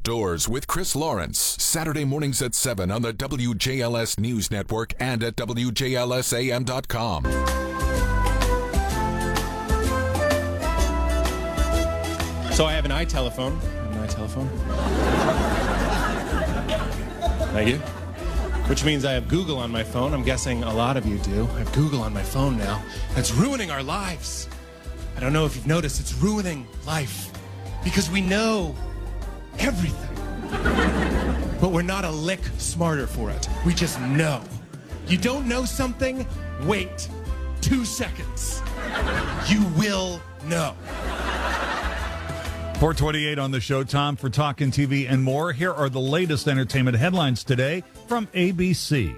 Outdoors with Chris Lawrence. Saturday mornings at 7 on the WJLS News Network and at WJLSAM.com. So I have an iTelephone. Thank you. Which means I have Google on my phone. I'm guessing a lot of you do. I have Google on my phone now. It's ruining our lives. I don't know if you've noticed, it's ruining life. Because we know everything. But we're not a lick smarter for it. We just know. You don't know something? Wait 2 seconds. You will know. 428 on the show, time for Talkin' TV and more. Here are the latest entertainment headlines today from ABC.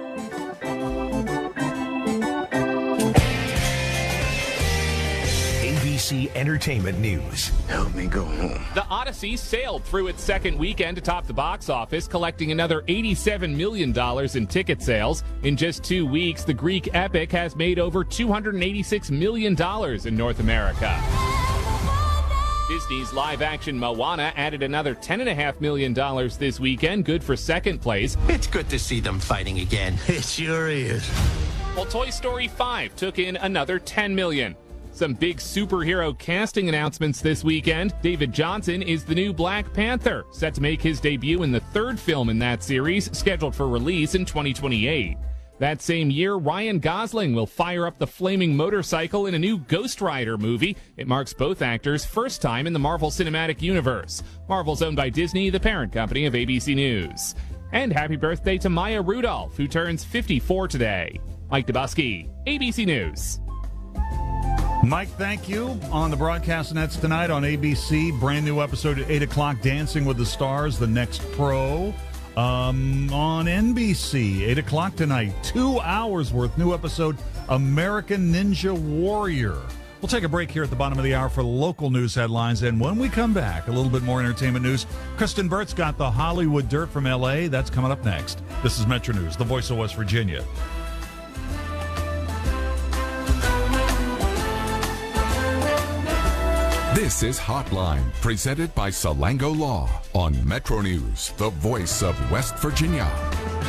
ABC Entertainment News. Help me go home. The Odyssey sailed through its second weekend atop the box office, collecting another $87 million in ticket sales. In just 2 weeks, the Greek epic has made over $286 million in North America. Disney's live-action Moana added another $10.5 million this weekend, good for second place. It's good to see them fighting again. It sure is. While Toy Story 5 took in another $10 million. Some big superhero casting announcements this weekend. David Johnson is the new Black Panther, set to make his debut in the third film in that series, scheduled for release in 2028. That same year, Ryan Gosling will fire up the flaming motorcycle in a new Ghost Rider movie. It marks both actors' first time in the Marvel Cinematic Universe. Marvel's owned by Disney, the parent company of ABC News. And happy birthday to Maya Rudolph, who turns 54 today. Mike Dubusky, ABC News. Mike, thank you. On the broadcast nets tonight on ABC, brand new episode at 8 o'clock, Dancing with the Stars, The Next Pro. On NBC, 8 o'clock tonight, 2 hours worth, new episode, American Ninja Warrior. We'll take a break here at the bottom of the hour for local news headlines, and when we come back, a little bit more entertainment news. Kristen Burt's got the Hollywood dirt from L.A. That's coming up next. This is Metro News, the voice of West Virginia. This is Hotline, presented by Salango Law on Metro News, the voice of West Virginia.